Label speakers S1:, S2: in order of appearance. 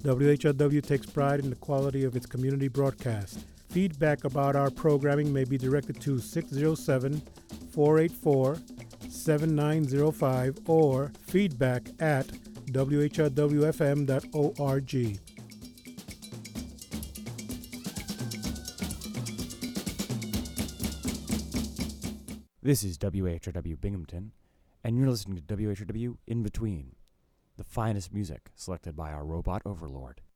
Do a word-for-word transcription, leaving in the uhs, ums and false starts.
S1: W H R W takes pride in the quality of its community broadcast. Feedback about our programming may be directed to six oh seven, four eight four, seven nine oh five or feedback at w h r w f m dot org.
S2: This is W H R W Binghamton, and you're listening to W H R W In Between, the finest music selected by our robot overlord.